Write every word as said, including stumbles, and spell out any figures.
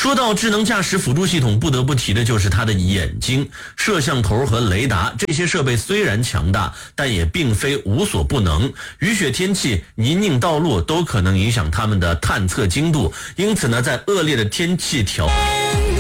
说到智能驾驶辅助系统，不得不提的就是它的眼睛。摄像头和雷达这些设备虽然强大，但也并非无所不能。雨雪天气、泥泞道路都可能影响它们的探测精度，因此呢，在恶劣的天气条